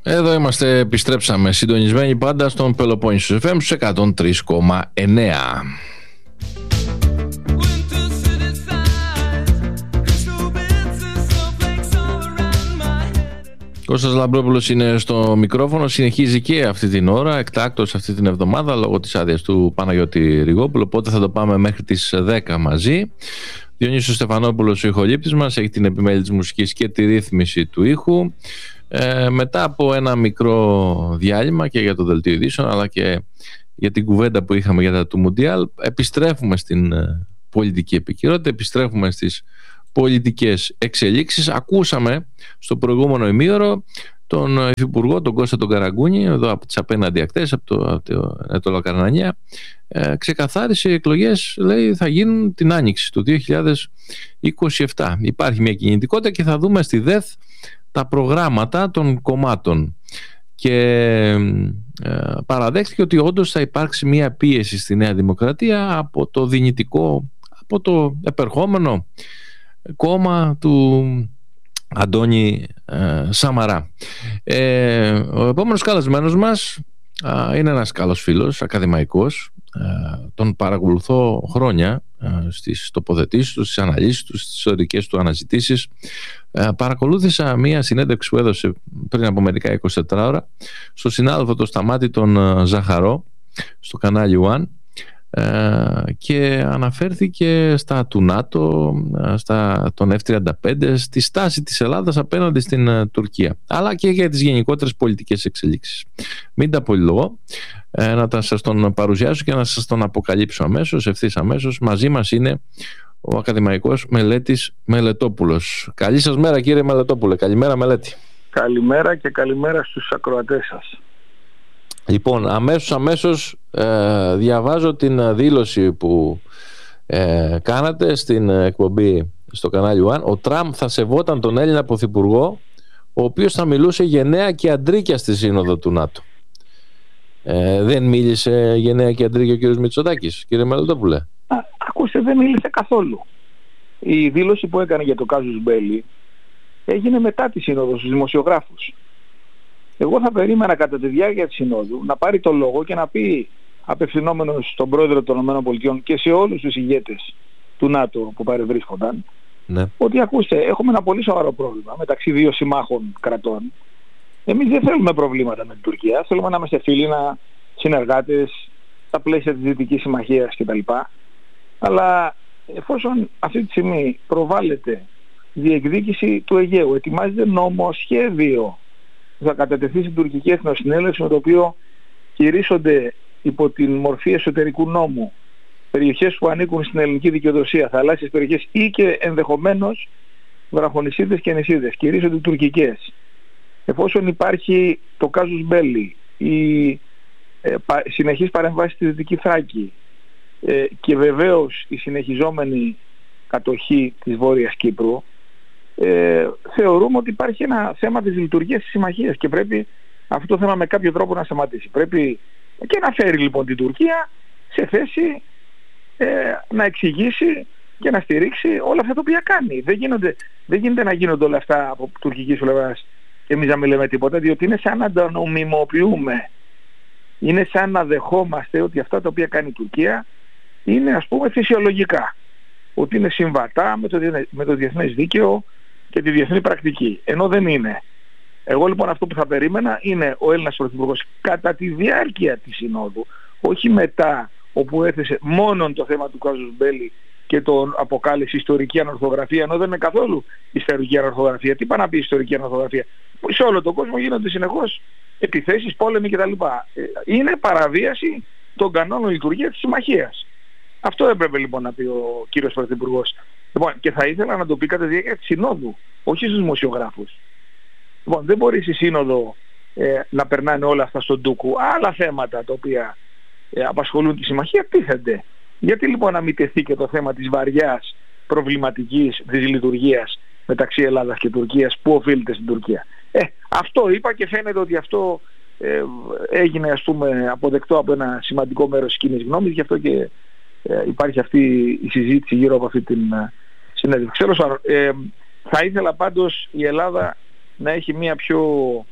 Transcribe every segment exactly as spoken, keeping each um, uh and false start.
Εδώ είμαστε, επιστρέψαμε συντονισμένοι πάντα στον Πελοπόννησο εφ εμ στους εκατόν τρία κόμμα εννέα. Κώστας Λαμπρόπουλος είναι στο μικρόφωνο, συνεχίζει και αυτή την ώρα, εκτάκτως αυτή την εβδομάδα λόγω της άδειας του Παναγιώτη Ριγόπουλου, οπότε θα το πάμε μέχρι τις δέκα μαζί. Διονύσιος Στεφανόπουλος ο ηχολήπτης μας, έχει την επιμέλεια της μουσικής και τη ρύθμιση του ήχου. Ε, μετά από ένα μικρό διάλειμμα και για το δελτίο ειδήσεων αλλά και για την κουβέντα που είχαμε για τα του Μουντιάλ, επιστρέφουμε στην ε, πολιτική επικαιρότητα, επιστρέφουμε στις πολιτικές εξελίξεις. Ακούσαμε στο προηγούμενο ημίωρο τον Υφυπουργό, τον Κώστα τον Καραγκούνη, εδώ από τις απέναντι ακτές, από το, από το, από το Λακαρνανία, ε, ξεκαθάρισε οι εκλογές, λέει, θα γίνουν την άνοιξη του δύο χιλιάδες είκοσι επτά. Υπάρχει μια κινητικότητα και θα δούμε στη ΔΕΘ τα προγράμματα των κομμάτων και ε, παραδέχτηκε ότι όντως θα υπάρξει μια πίεση στη Νέα Δημοκρατία από το δυνητικό, από το επερχόμενο κόμμα του Αντώνη ε, Σαμαρά. Ε, ο επόμενος καλεσμένος μας ε, είναι ένας καλός φίλος, ακαδημαϊκός, ε, τον παρακολουθώ χρόνια ε, στις τοποθετήσεις του, στις αναλύσεις του, στις ιστορικές του αναζητήσεις. Ε, παρακολούθησα μία συνέντευξη που έδωσε πριν από μερικά είκοσι τέσσερις ώρα στο συνάδελφο το Σταμάτη τον ε, Ζαχαρό στο κανάλι One, ε, και αναφέρθηκε στα του ΝΑΤΟ, στα τον εφ τριάντα πέντε, στη στάση της Ελλάδας απέναντι στην ε, Τουρκία, αλλά και για τις γενικότερες πολιτικές εξελίξεις. Μην τα πολυλογώ, ε, να τα σας τον παρουσιάσω και να σας τον αποκαλύψω αμέσως, ευθύς αμέσως. Μαζί μας είναι ο ακαδημαϊκός Μελέτης Μελετόπουλος. Καλή σας μέρα, κύριε Μελετόπουλε. Καλημέρα, Μελέτη. Καλημέρα και καλημέρα στους ακροατές σας. Λοιπόν, αμέσως αμέσως ε, διαβάζω την δήλωση που ε, κάνατε στην εκπομπή στο κανάλι One. Ο Τραμπ θα σεβόταν τον Έλληνα Πρωθυπουργό, ο οποίος θα μιλούσε γενναία και αντρίκια στη σύνοδο του ΝΑΤΟ. Ε, δεν μίλησε γενναία και αντρίκια ο κύριος Μητσοτάκης, κύριε Μελετόπουλε? Α, ακούστε, δεν μίλησε καθόλου. Η δήλωση που έκανε για το κάζους Μπέλι έγινε μετά τη σύνοδο στους δημοσιογράφους. Εγώ θα περίμενα κατά τη διάρκεια της συνόδου να πάρει το λόγο και να πει, απευθυνόμενος στον πρόεδρο των ΗΠΑ και σε όλους τους ηγέτες του ΝΑΤΟ που παρευρίσκονταν, ναι, ότι ακούστε, έχουμε ένα πολύ σοβαρό πρόβλημα μεταξύ δύο συμμάχων κρατών. Εμείς δεν θέλουμε προβλήματα με την Τουρκία, θέλουμε να είμαστε φίλοι, να συνεργάτες στα πλαίσια της Δυτικής Συμμαχίας κτλ. Αλλά εφόσον αυτή τη στιγμή προβάλλεται διεκδίκηση του Αιγαίου, ετοιμάζεται νομοσχέδιο που θα κατατεθεί στην τουρκική εθνοσυνέλευση, με το οποίο κηρύσσονται υπό την μορφή εσωτερικού νόμου περιοχές που ανήκουν στην ελληνική δικαιοδοσία, θαλάσσιες περιοχές ή και ενδεχομένως βραχονησίδες και νησίδες, κηρύσσονται τουρκικές. Εφόσον υπάρχει το κάζους Μπέλι, η ε, πα, συνεχής παρεμβάση στη Δυτική Θράκη ε, και βεβαίως η συνεχιζόμενη κατοχή της Βόρειας Κύπρου, ε, θεωρούμε ότι υπάρχει ένα θέμα της λειτουργίας της συμμαχίας και πρέπει αυτό το θέμα με κάποιο τρόπο να σταματήσει. Πρέπει και να φέρει λοιπόν την Τουρκία σε θέση ε, να εξηγήσει και να στηρίξει όλα αυτά τα οποία κάνει. Δεν, γίνονται, δεν γίνεται να γίνονται όλα αυτά από τουρκικής πλευράς και εμείς να μην λέμε τίποτα, διότι είναι σαν να τα νομιμοποιούμε. Είναι σαν να δεχόμαστε ότι αυτά τα οποία κάνει η Τουρκία είναι, ας πούμε, φυσιολογικά. Ότι είναι συμβατά με το, με το διεθνές δίκαιο και τη διεθνή πρακτική. Ενώ δεν είναι. Εγώ λοιπόν αυτό που θα περίμενα είναι ο Έλληνας Πρωθυπουργός κατά τη διάρκεια της συνόδου, όχι μετά, όπου έθεσε μόνον το θέμα του κάζους Μπέλι και τον αποκάλεσε ιστορική ανορθογραφία, ενώ δεν είναι καθόλου ιστορική ανορθογραφία. Τι πάει να πει ιστορική ανορθογραφία? Σε όλο τον κόσμο γίνονται συνεχώς επιθέσεις, πόλεμοι κτλ. Είναι παραβίαση των κανόνων λειτουργίας της συμμαχίας. Αυτό έπρεπε λοιπόν να πει ο κύριος Πρωθυπουργός. Λοιπόν, και θα ήθελα να το πει κατά τη διάρκεια της συνόδου, όχι στους δημοσιογράφους. Λοιπόν, δεν μπορεί στη σύνοδο ε, να περνάνε όλα αυτά στον ντούκου. Άλλα θέματα τα οποία ε, απασχολούν τη συμμαχία τίθενται. Γιατί λοιπόν να μην τεθεί και το θέμα της βαριάς προβληματικής της λειτουργίας μεταξύ Ελλάδας και Τουρκίας που οφείλεται στην Τουρκία? Ε, αυτό είπα και φαίνεται ότι αυτό ε, έγινε, ας πούμε, αποδεκτό από ένα σημαντικό μέρος της κοινής γνώμης, γι' αυτό και ε, υπάρχει αυτή η συζήτηση γύρω από αυτή την ε, συνέντευξη. Ε, θα ήθελα πάντως η Ελλάδα να έχει μια πιο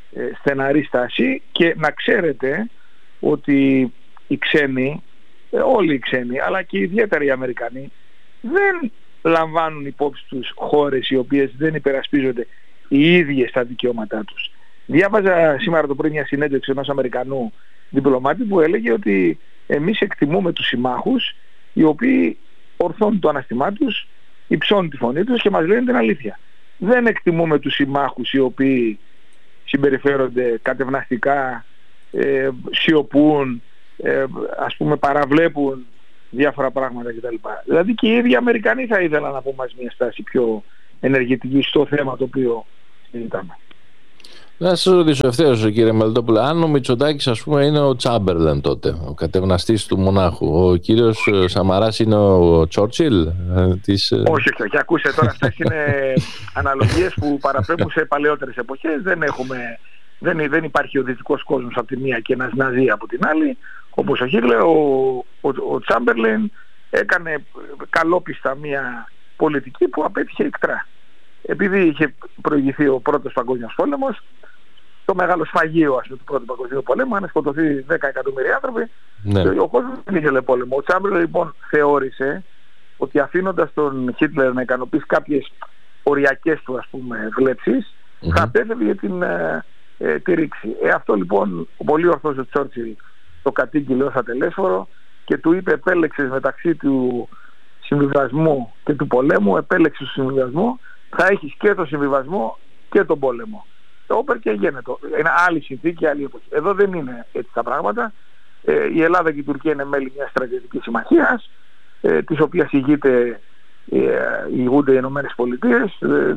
ε, στεναρή στάση, και να ξέρετε ότι οι ξένοι, ε, όλοι οι ξένοι, αλλά και ιδιαίτερα οι Αμερικανοί, δεν λαμβάνουν υπόψη τους χώρες οι οποίες δεν υπερασπίζονται οι ίδιες τα δικαιώματά τους. Διάβαζα σήμερα το πρωί μια συνέντευξη ενός Αμερικανού διπλωμάτη που έλεγε ότι εμείς εκτιμούμε τους συμμάχους οι οποίοι ορθώνουν το αναστημά τους, υψώνουν τη φωνή τους και μας λένε την αλήθεια. Δεν εκτιμούμε τους συμμάχους οι οποίοι συμπεριφέρονται κατευναστικά, ε, σιωπούν, ε, ας πούμε παραβλέπουν διάφορα πράγματα κτλ. Δηλαδή και οι ίδιοι Αμερικανοί θα ήθελαν από μας μια στάση πιο ενεργητική στο θέμα το οποίο συζητάμε. Να σας ρωτήσω ευθέως, κύριε Μελετόπουλε, αν ο Μητσοτάκης, ας πούμε, είναι ο Τσάμπερλεν τότε, ο κατευναστής του μονάχου, ο κύριος Σαμαράς είναι ο Τσόρτσιλ της... Όχι, όχι, όχι. Ακούστε τώρα, αυτές είναι αναλογίες που παραπέμπουν σε παλαιότερες εποχές. Δεν, έχουμε, δεν, δεν υπάρχει ο δυτικός κόσμος από τη μία και ένας Ναζί από την άλλη. Όπως ο Χίτλερ, ο, ο, ο Τσάμπερλεν έκανε καλόπιστα μια πολιτική που απέτυχε ικτρά. Επειδή είχε προηγηθεί ο πρώτος παγκόσμιος πόλεμος, το μεγάλο σφαγείο, ας πούμε, του πρώτου παγκοσμίου πολέμου, αν σκοτωθεί δέκα εκατομμύρια άνθρωποι, ναι. Ο κόσμος δεν ήθελε πόλεμο. Ο Τσάμπερλεν λοιπόν θεώρησε ότι αφήνοντας τον Χίτλερ να ικανοποιήσει κάποιες οριακές του, ας πούμε, βλέψεις, mm-hmm. θα απέφευγε την ε, ε, τη ρήξη. Ε, αυτό λοιπόν ο πολύ ορθός ο Τσόρτσιλ το κατήγγειλε ως ατελέσφορο και του είπε: επέλεξες μεταξύ του συμβιβασμού και του πολέμου, επέλεξες του συμβιβασμού, θα έχεις και το συμβιβασμό και τον πόλεμο. Το όπερ και γένετο. Είναι άλλη συνθήκη, άλλη εποχή. Εδώ δεν είναι έτσι τα πράγματα. Ε, η Ελλάδα και η Τουρκία είναι μέλη μιας στρατιωτικής συμμαχίας, ε, της οποίας ηγείται, ε, ηγούνται οι Ηνωμένες Πολιτείες. Ε,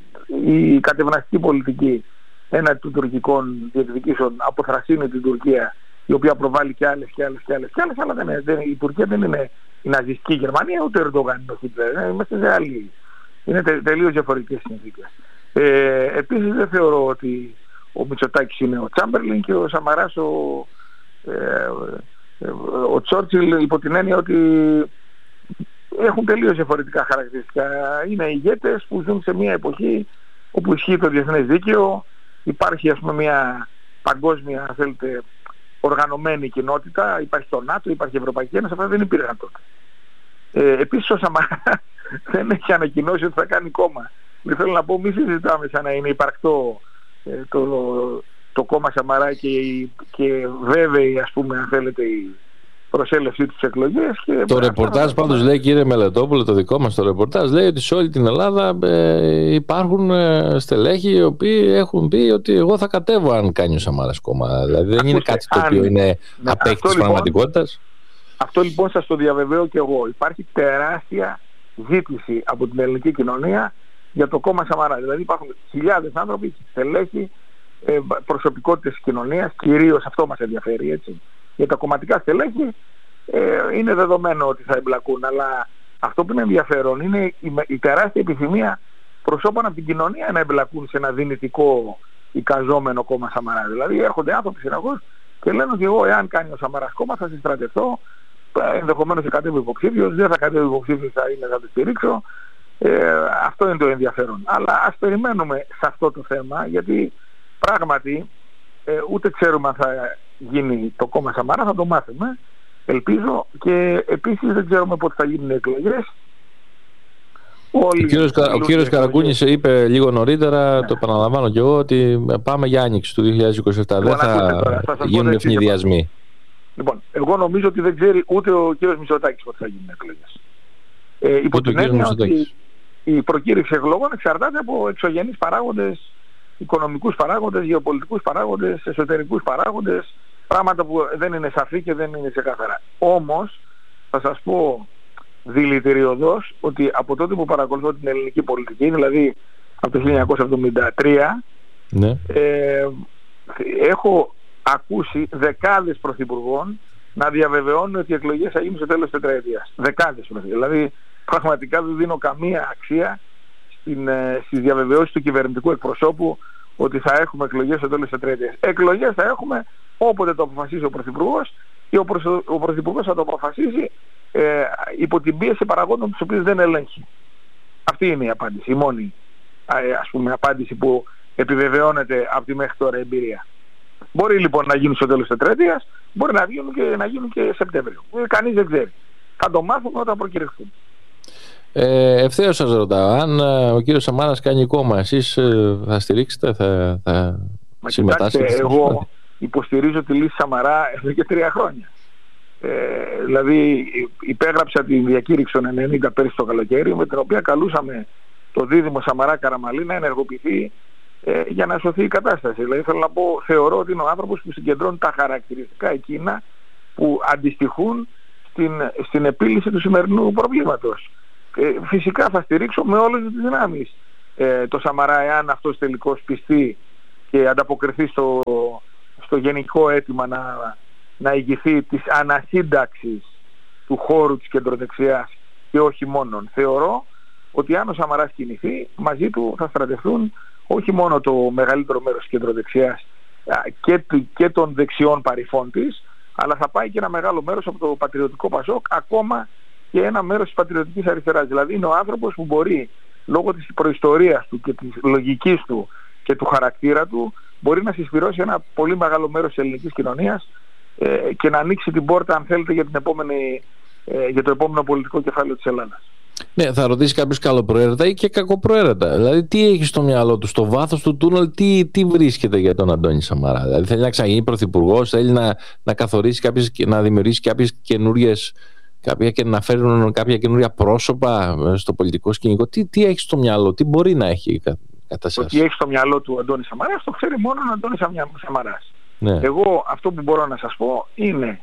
η κατευναστική πολιτική έναντι των τουρκικών διεκδικήσεων αποθρασύνει την Τουρκία, η οποία προβάλλει και άλλες και άλλες και άλλες και άλλες, αλλά δεν είναι, δεν, η Τουρκία δεν είναι η ναζιστική Γερμανία, ούτε ο Ερντογάν είναι ο Χίτλερ. Είμαστε σε άλλη. Είναι τε, τελείως διαφορετικές συνθήκες. Ε, επίσης δεν θεωρώ ότι ο Μητσοτάκης είναι ο Τσάμπερλιν και ο Σαμαράς ο, ε, ε, ο Τσόρτσιλ, υπό την έννοια ότι έχουν τελείως διαφορετικά χαρακτηριστικά. Είναι ηγέτες που ζουν σε μια εποχή όπου ισχύει το διεθνές δίκαιο, υπάρχει, ας πούμε, μια παγκόσμια, αν θέλετε, οργανωμένη κοινότητα, υπάρχει το ΝΑΤΟ, υπάρχει η Ευρωπαϊκή Ένωση, αυτά δεν υπήρχαν τότε. Ε, επίσης ο Σαμαράς δεν έχει ανακοινώσει ότι θα κάνει κόμμα. Δεν θέλω να πω, μη συζητάμε σαν να είναι υπαρκτό ε, το, το κόμμα Σαμαρά και, και βέβαιη, ας πούμε, αν θέλετε, η προσέλευσή του στις εκλογές. Και το ρεπορτάζ πάντως το... λέει, κύριε Μελετόπουλο, το δικό μας το ρεπορτάζ λέει ότι σε όλη την Ελλάδα ε, υπάρχουν ε, στελέχοι οι οποίοι έχουν πει ότι εγώ θα κατέβω αν κάνει ο Σαμαράς κόμμα. Δηλαδή δεν Ακούστε, είναι κάτι το οποίο αν... είναι ναι, απέκτηση της πραγματικότητας. Αυτό λοιπόν σας το διαβεβαίω και εγώ. Υπάρχει τεράστια ζήτηση από την ελληνική κοινωνία για το κόμμα Σαμαρά. Δηλαδή υπάρχουν χιλιάδες άνθρωποι, στελέχοι, προσωπικότητες της κοινωνίας, κυρίως αυτό μας ενδιαφέρει, έτσι. Για τα κομματικά στελέχη ε, είναι δεδομένο ότι θα εμπλακούν, αλλά αυτό που είναι ενδιαφέρον είναι η, η τεράστια επιθυμία προσώπων από την κοινωνία να εμπλακούν σε ένα δυνητικό εικαζόμενο κόμμα Σαμαρά. Δηλαδή έρχονται άνθρωποι συνεχώς και λένε ότι εγώ, εάν κάνει ο Σαμαράς κόμμα, θα συστρατευτώ, ενδεχομένως θα κατέβει υποψήφιος, δεν θα κατέβει υποψήφιος, θα είναι, θα το στηρίξω. Ε, αυτό είναι το ενδιαφέρον. Αλλά ας περιμένουμε σε αυτό το θέμα, γιατί πράγματι ε, ούτε ξέρουμε αν θα γίνει το κόμμα Σαμαρά, θα το μάθουμε, ελπίζω, και επίσης δεν ξέρουμε πότε θα γίνουν οι εκλογές. Όλοι ο κύριος, ο κύριος Καραγκούνης είπε λίγο νωρίτερα, ναι. Το επαναλαμβάνω και εγώ, ότι πάμε για άνοιξη του δύο χιλιάδες είκοσι επτά. Λοιπόν, δεν θα, τώρα, θα γίνουν ευνηδιασμοί. Λοιπόν, εγώ νομίζω ότι δεν ξέρει ούτε ο κύριος Μητσοτάκης πότε θα γίνουν εκλογές. Ε, υπό την έννοια ότι η προκήρυξη εκλογών εξαρτάται από εξωγενείς παράγοντες, οικονομικούς παράγοντες, γεωπολιτικούς παράγοντες, εσωτερικούς παράγοντες, πράγματα που δεν είναι σαφή και δεν είναι ξεκάθαρα. Όμως, θα σας πω δηλητηριωδώς ότι από τότε που παρακολουθώ την ελληνική πολιτική, δηλαδή από το χίλια εννιακόσια εβδομήντα τρία, ναι. ε, έχω ακούσει δεκάδες πρωθυπουργών να διαβεβαιώνουν ότι οι εκλογές θα γίνουν στο τέλος της τετραετίας. Δεκάδες πρωθυπουργών. Δηλαδή, πραγματικά δεν δίνω καμία αξία στην, ε, στις διαβεβαιώσεις του κυβερνητικού εκπροσώπου ότι θα έχουμε εκλογές στο τέλος της τετραετίας. Εκλογές θα έχουμε όποτε το αποφασίσει ο Πρωθυπουργός, και ο, προσω... ο Πρωθυπουργός θα το αποφασίσει ε, υπό την πίεση παραγόντων τους οποίους δεν ελέγχει. Αυτή είναι η απάντηση, η μόνη ε, ας πούμε, απάντηση που επιβεβαιώνεται από τη μέχρι τώρα εμπειρία. Μπορεί λοιπόν να γίνουν στο τέλος της τετραετίας, μπορεί να γίνουν και, να γίνουν και Σεπτέμβριο. Κανείς δεν ξέρει. Θα το μάθουμε όταν προκηρυχθούν. Ε, ευθέως σας ρωτάω, αν ο κύριος Σαμάρας κάνει κόμμα, εσείς θα στηρίξετε, θα, θα συμμετάσχετε? Εγώ υποστηρίζω τη λύση Σαμαρά εδώ και τρία χρόνια. Ε, δηλαδή υπέγραψα τη διακήρυξη των ενενήντα πέρυσι το καλοκαίρι, με την οποία καλούσαμε το δίδυμο Σαμαρά Καραμαλή να ενεργοποιηθεί ε, για να σωθεί η κατάσταση. Δηλαδή θέλω να πω, θεωρώ ότι είναι ο άνθρωπος που συγκεντρώνει τα χαρακτηριστικά εκείνα που αντιστοιχούν στην, στην επίλυση του σημερινού προβλήματος. Ε, φυσικά θα στηρίξω με όλες τις δυνάμεις ε, το Σαμαρά, εάν αυτός τελικώς πιστεί και ανταποκριθεί στο, στο γενικό αίτημα να, να ηγηθεί της ανασύνταξης του χώρου της κεντροδεξιάς και όχι μόνον. Θεωρώ ότι αν ο Σαμαράς κινηθεί, μαζί του θα στρατευτούν όχι μόνο το μεγαλύτερο μέρος της κεντροδεξιάς και, και των δεξιών παρυφών της, αλλά θα πάει και ένα μεγάλο μέρος από το πατριωτικό Πασόκ, ακόμα και ένα μέρος της πατριωτικής αριστεράς. Δηλαδή είναι ο άνθρωπος που μπορεί, λόγω της προϊστορίας του και της λογικής του και του χαρακτήρα του, μπορεί να συσπυρώσει ένα πολύ μεγάλο μέρος της ελληνικής κοινωνίας ε, και να ανοίξει την πόρτα, αν θέλετε, για, την επόμενη, ε, για το επόμενο πολιτικό κεφάλαιο της Ελλάδας. Ναι, θα ρωτήσει κάποιος καλοπροαίρετα ή και κακοπροαίρετα. Δηλαδή, τι έχει στο μυαλό του, στο βάθος του τούνελ, τι, τι βρίσκεται για τον Αντώνη Σαμαρά? Δηλαδή, θέλει να ξαναγίνει πρωθυπουργός, θέλει να, να καθορίσει κάποιες, να δημιουργήσει κάποιες καινούριες, κάποια, και να φέρουν κάποια καινούρια πρόσωπα στο πολιτικό σκηνικό? Τι, τι έχει στο μυαλό, τι μπορεί να έχει κατά σας? Τι έχει στο μυαλό του Αντώνη Σαμαράς το ξέρει μόνο ο Αντώνης Σαμαράς. Ναι. Εγώ αυτό που μπορώ να σας πω είναι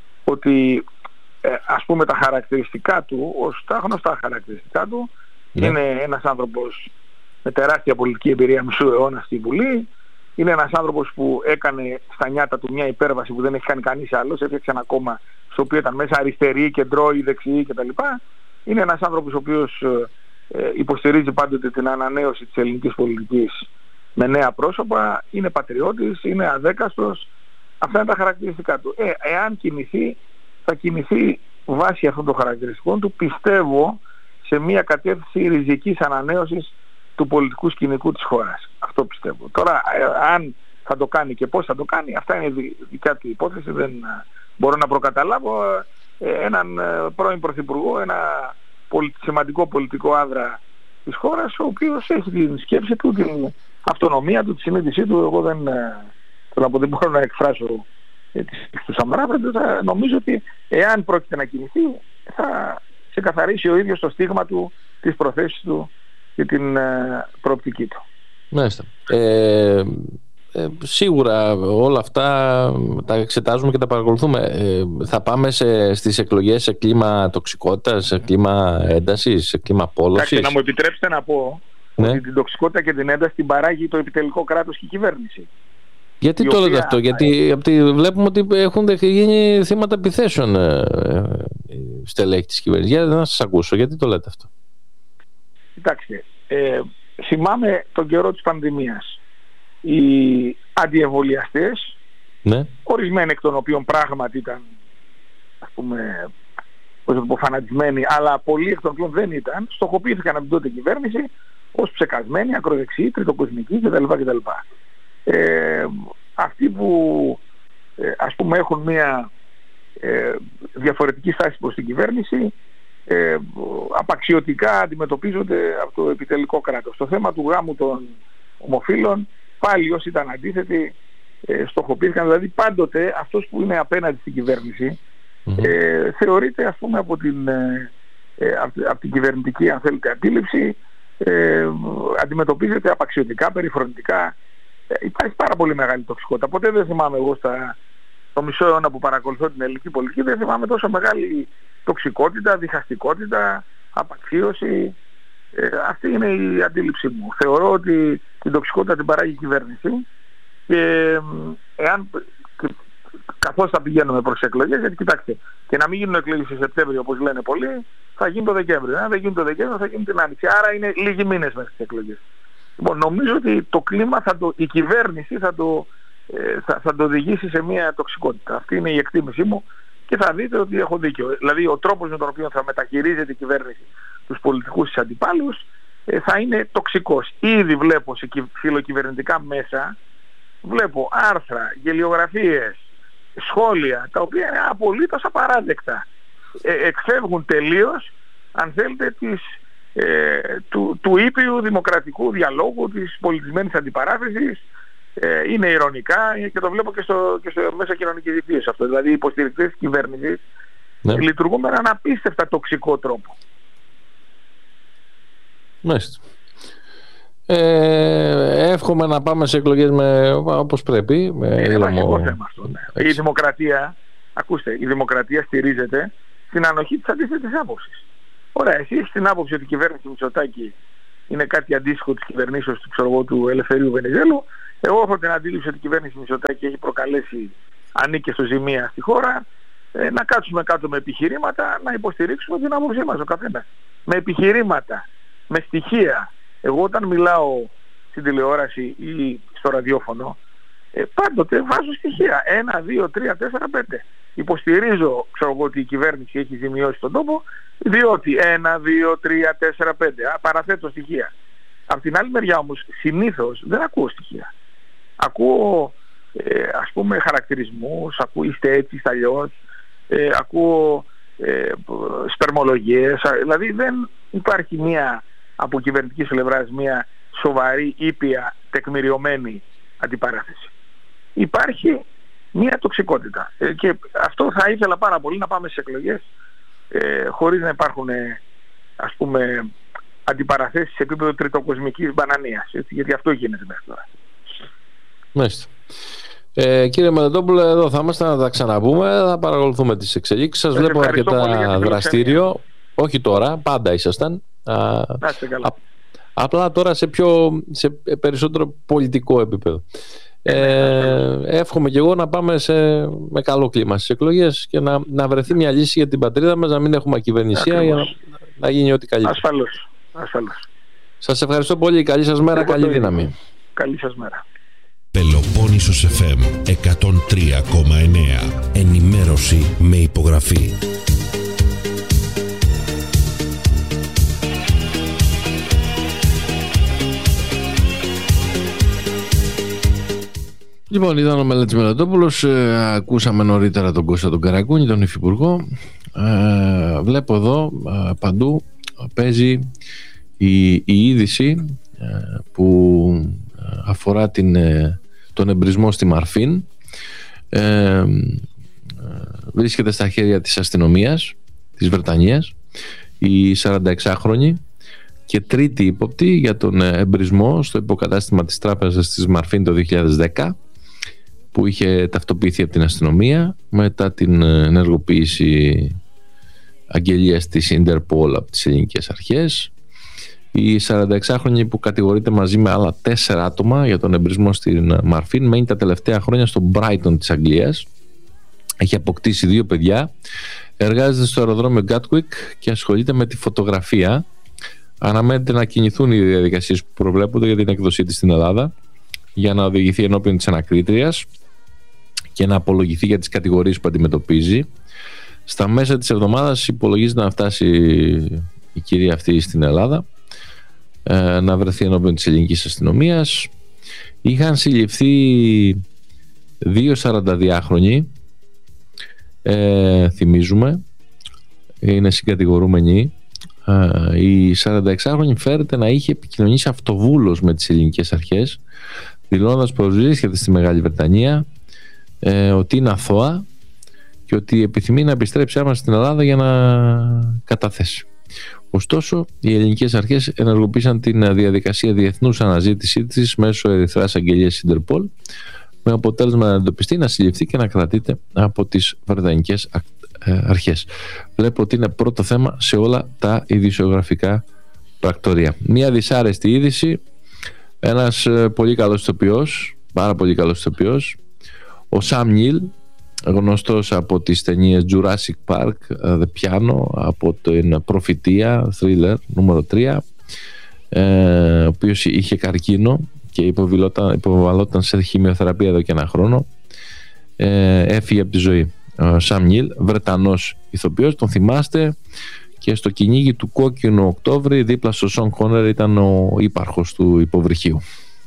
ότι ε, ας πούμε τα χαρακτηριστικά του, ως τα γνωστά χαρακτηριστικά του, ναι. Είναι ένας άνθρωπος με τεράστια πολιτική εμπειρία μισού αιώνα στη Βουλή. Είναι ένας άνθρωπος που έκανε στα νιάτα του μια υπέρβαση που δεν έχει κάνει κανείς άλλος. Έφτιαξε ένα κόμμα στο οποίο ήταν μέσα αριστεροί, κεντρώοι, δεξιοί κτλ. Είναι ένας άνθρωπος ο οποίος ε, υποστηρίζει πάντοτε την ανανέωση της ελληνικής πολιτικής με νέα πρόσωπα, είναι πατριώτης, είναι αδέκαστος. Αυτά είναι τα χαρακτηριστικά του. Ε, εάν κινηθεί, θα κινηθεί βάσει αυτών των χαρακτηριστικών του, πιστεύω, σε μια κατεύθυνση ριζικής ανανέωσης του πολιτικού σκηνικού της χώρας. Αυτό πιστεύω. Τώρα, ε, αν θα το κάνει και πώς θα το κάνει, αυτά είναι δικιά του υπόθεση. Δεν μπορώ να προκαταλάβω ε, έναν ε, πρώην πρωθυπουργό, ένα πολι, σημαντικό πολιτικό άνδρα της χώρας, ο οποίος έχει την σκέψη του, την αυτονομία του, τη συνείδησή του. Εγώ δεν, ε, θέλω να πω, δεν μπορώ να εκφράσω ε, του Σαμαρά. Νομίζω ότι εάν πρόκειται να κινηθεί, θα ξεκαθαρίσει ο ίδιος το στίγμα του, τις προθέσεις του και την ε, προοπτική του. Μάλιστα. Ε, ε, σίγουρα όλα αυτά τα εξετάζουμε και τα παρακολουθούμε. Ε, θα πάμε σε, στις εκλογές σε κλίμα τοξικότητας, σε κλίμα έντασης, σε κλίμα πόλωσης? Εντάξει, να μου επιτρέψετε να πω, ναι, ότι την τοξικότητα και την ένταση την παράγει το επιτελικό κράτος και η κυβέρνηση. Γιατί το λέτε αυτό? Γιατί από τη, βλέπουμε ότι έχουν γίνει θύματα επιθέσεων ε, ε, στελέχη της κυβέρνησης. Για να σας ακούσω, γιατί το λέτε αυτό? Κοιτάξτε, ε, θυμάμαι τον καιρό της πανδημίας. Οι αντιεμβολιαστές, ναι, ορισμένοι εκ των οποίων πράγματι ήταν, ας πούμε, πώς το πω, φανατισμένοι, αλλά πολλοί εκ των οποίων δεν ήταν, στοχοποιήθηκαν από την τότε κυβέρνηση ως ψεκασμένοι, ακροδεξιοί, τριτοκοσμικοί κτλ. κτλ. Ε, αυτοί που ε, ας πούμε έχουν μια ε, διαφορετική στάση προς την κυβέρνηση, ε, απαξιωτικά αντιμετωπίζονται από το επιτελικό κράτος. Το θέμα του γάμου των ομοφύλων, πάλι όσοι ήταν αντίθετοι ε, στοχοποιήθηκαν. Δηλαδή πάντοτε αυτός που είναι απέναντι στην κυβέρνηση mm-hmm. ε, θεωρείται, ας πούμε, από την, ε, από, από την κυβερνητική, αν θέλετε, αντίληψη, ε, αντιμετωπίζεται απαξιωτικά, περιφρονητικά. Ε, υπάρχει πάρα πολύ μεγάλη τοξικότητα. Ποτέ δεν θυμάμαι εγώ στα, στο μισό αιώνα που παρακολουθώ την ελληνική πολιτική, δεν θυμάμαι τόσο μεγάλη τοξικότητα, διχαστικότητα, απαξίωση. Ε, αυτή είναι η αντίληψή μου. Θεωρώ ότι την τοξικότητα την παράγει η κυβέρνηση και εάν καθώς θα πηγαίνουμε προς εκλογές, γιατί κοιτάξτε, και να μην γίνουν εκλογές σε Σεπτέμβριο όπως λένε πολλοί, θα γίνει το Δεκέμβριο. Αν δεν γίνει το Δεκέμβριο θα γίνει την Άνοιξη. Άρα είναι λίγοι μήνες μέχρι τις εκλογές. Λοιπόν, νομίζω ότι το κλίμα, θα το, η κυβέρνηση θα το, ε, θα, θα το οδηγήσει σε μια τοξικότητα. Αυτή είναι η εκτίμησή μου και θα δείτε ότι έχω δίκιο. Δηλαδή ο τρόπος με τον οποίο θα μεταχειρίζεται η κυβέρνηση τους πολιτικούς της αντιπάλους ε, θα είναι τοξικός. Ήδη βλέπω σε φιλοκυβερνητικά μέσα, βλέπω άρθρα, γελιογραφίες, σχόλια, τα οποία είναι απολύτως απαράδεκτα. Ε, εκφεύγουν τελείως, αν θέλετε, της, ε, του, του ήπιου δημοκρατικού διαλόγου, της πολιτισμένης αντιπαράθεσης. Ε, είναι ειρωνικά και το βλέπω και στο, και στο μέσα κοινωνικής δικτύωσης αυτό. Δηλαδή οι υποστηρικτές της κυβέρνησης ναι. λειτουργούν με έναν απίστευτα τοξικό τρόπο. Μάλιστα. Ε, εύχομαι να πάμε σε εκλογές με, όπως πρέπει. Με είναι βασικό θέμα αυτό. Ναι. Η δημοκρατία, ακούστε, η δημοκρατία στηρίζεται στην ανοχή της αντίθετης άποψης. Ωραία, εσύ έχεις την άποψη ότι η κυβέρνηση Μητσοτάκη είναι κάτι αντίστοιχο της κυβερνήσεως του, ξέρω, του Ελευθερίου Βενιζέλου. Εγώ έχω την αντίληψη ότι η κυβέρνηση Μητσοτάκη έχει προκαλέσει ανίκαιστο ζημία στη χώρα. Ε, να κάτσουμε κάτω με επιχειρήματα, να υποστηρίξουμε την άποψή μας ο καθένας. Με επιχειρήματα, με στοιχεία. Εγώ όταν μιλάω στην τηλεόραση ή στο ραδιόφωνο, ε, πάντοτε βάζω στοιχεία. Ένα, δύο, τρία, τέσσερα, πέντε. Υποστηρίζω, ξέρω εγώ, ότι η κυβέρνηση έχει ζημιώσει τον τόπο, διότι ένα, δύο, τρία, τέσσερα, πέντε. Α, παραθέτω στοιχεία. Απ' την άλλη μεριά όμως, συνήθως δεν ακούω στοιχεία. Ακούω, ε, ας πούμε, χαρακτηρισμούς, ακούω είστε έτσι, είστε αλλιώς, ε, ακούω ε, σπερμολογίες. Δηλαδή δεν υπάρχει μία από κυβερνητικής πλευράς μία σοβαρή, ήπια, τεκμηριωμένη αντιπαράθεση. Υπάρχει μία τοξικότητα. Ε, και αυτό θα ήθελα πάρα πολύ να πάμε στις εκλογές ε, χωρίς να υπάρχουν, ε, ας πούμε, αντιπαραθέσεις σε επίπεδο τριτοκοσμικής μπανανίας. Έτσι, γιατί αυτό γίνεται μέχρι τώρα. Μάλιστα. Ε, κύριε Μελετόπουλε, εδώ θα είμαστε να τα ξαναπούμε, θα παρακολουθούμε τις εξελίξεις. Σας βλέπω αρκετά δραστήριο. Όχι τώρα, πάντα ήσασταν. Α, καλά. Α, απλά τώρα σε, πιο, σε περισσότερο πολιτικό επίπεδο. Ε, εύχομαι και εγώ να πάμε σε, με καλό κλίμα στις εκλογές και να, να βρεθεί μια λύση για την πατρίδα μας, να μην έχουμε ακυβερνησία, για να, να γίνει ό,τι καλύτερο. Ασφαλώς. Ασφαλώς. Σας ευχαριστώ πολύ. Καλή σας μέρα, καλή δύναμη. Καλή σας μέρα. Πελοπόννησος εφ εμ εκατόν τρία κόμμα εννέα. Ενημέρωση με υπογραφή. Λοιπόν, ήταν ο Μελέτης Μελετόπουλος. Ε, ακούσαμε νωρίτερα τον Κώστα τον Καρακούνη, τον Υφυπουργό. Ε, βλέπω εδώ ε, παντού παίζει η, η είδηση ε, που αφορά την, ε, τον εμπρισμό στη Μαρφίν. Ε, ε, βρίσκεται στα χέρια της αστυνομίας της Βρετανίας η σαρανταεξάχρονη και τρίτη ύποπτη για τον εμπρισμό στο υποκατάστημα της τράπεζας της Μαρφίν το δύο χιλιάδες δέκα, που είχε ταυτοποιηθεί από την αστυνομία μετά την ενεργοποίηση αγγελίας της Ιντερπολ από τις ελληνικές αρχές. Η σαρανταεξάχρονη, που κατηγορείται μαζί με άλλα τέσσερα άτομα για τον εμπρισμό στην Μαρφίν, μένει τα τελευταία χρόνια στο Brighton της Αγγλίας. Έχει αποκτήσει δύο παιδιά, εργάζεται στο αεροδρόμιο Gatwick και ασχολείται με τη φωτογραφία. Αναμένεται να κινηθούν οι διαδικασίες που προβλέπονται για την έκδοσή της στην Ελλάδα, για να οδηγηθεί ενώπιον της ανακρίτριας και να απολογηθεί για τις κατηγορίες που αντιμετωπίζει. Στα μέσα της εβδομάδας υπολογίζεται να φτάσει η κυρία αυτή στην Ελλάδα, ε, να βρεθεί ενώπιον της ελληνικής αστυνομίας. Είχαν συλληφθεί δύο σαρανταδυάχρονοι, ε, θυμίζουμε, είναι συγκατηγορούμενοι. Ε, η σαρανταεξάχρονη φέρεται να είχε επικοινωνήσει αυτοβούλος με τις ελληνικές αρχές, δηλώνοντας πως βρίσκεται στη Μεγάλη Βρετανία, ε, ότι είναι αθώα και ότι επιθυμεί να επιστρέψει άμεσα στην Ελλάδα για να καταθέσει. Ωστόσο, οι ελληνικές αρχές ενεργοποίησαν την διαδικασία διεθνούς αναζήτησή της μέσω ερυθράς αγγελίας Ιντερπολ, με αποτέλεσμα να εντοπιστεί, να συλληφθεί και να κρατείται από τις βρετανικές αρχές. Βλέπω ότι είναι πρώτο θέμα σε όλα τα ειδησιογραφικά πρακτορία. Μία δυσάρεστη είδηση. Ένας πολύ καλός ηθοποιός, πάρα πολύ καλός ηθοποιός, ο Σαμ Νίλ, γνωστός από τις ταινίες Jurassic Park, The Piano, από την Προφητεία, Thriller νούμερο τρία, ε, ο οποίος είχε καρκίνο και υποβαλόταν σε χημειοθεραπεία εδώ και ένα χρόνο, ε, έφυγε από τη ζωή. Ο Σαμ Νίλ, Βρετανός ηθοποιός, τον θυμάστε και στο κυνήγι του Κόκκινου Οκτώβρη δίπλα στο Σον Κόνερ ήταν ο ύπαρχος του υποβρυχίου.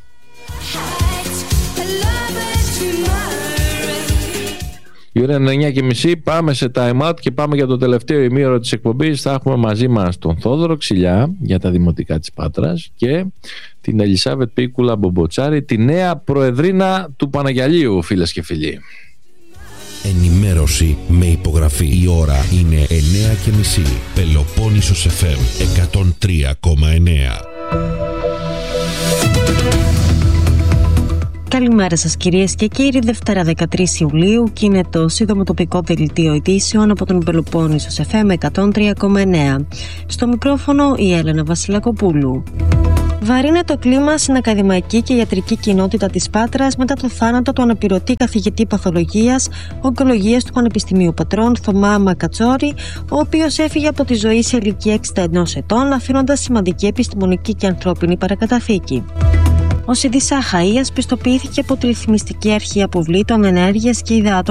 Η ώρα είναι εννιά και μισή, πάμε σε time out και πάμε για το τελευταίο ημίωρο της εκπομπής. Θα έχουμε μαζί μας τον Θόδωρο Ξυλιά για τα δημοτικά της Πάτρας και την Ελισάβετ Πίκουλα Μπομποτσάρη, τη νέα προεδρίνα του Παναγιαλίου, φίλες και φίλοι. Ενημέρωση με υπογραφή. Η ώρα είναι εννιά και μισή. Πελοπόννησος εφ εμ εκατόν τρία κόμμα εννέα. Καλημέρα σας κυρίες και κύριοι. Δευτέρα δεκατρείς Ιουλίου και είναι το σύντομο τοπικό δελτίο ειδήσεων από τον Πελοπόννησος εφ εμ εκατόν τρία κόμμα εννέα. Στο μικρόφωνο η Έλενα Βασιλακοπούλου. Βαρύνεται το κλίμα στην ακαδημαϊκή και ιατρική κοινότητα της Πάτρας μετά το θάνατο του αναπληρωτή καθηγητή παθολογίας ογκολογίας του Πανεπιστημίου Πατρών Θωμά Μακατσόρη, ο οποίος έφυγε από τη ζωή σε ηλικία εξήντα ενός ετών, αφήνοντας σημαντική επιστημονική και ανθρώπινη παρακαταθήκη. Ο Σιδής Αχαΐας πιστοποιήθηκε από τη Ρυθμιστική Αρχή Αποβλήτων, Ενέργειας και Υδάτων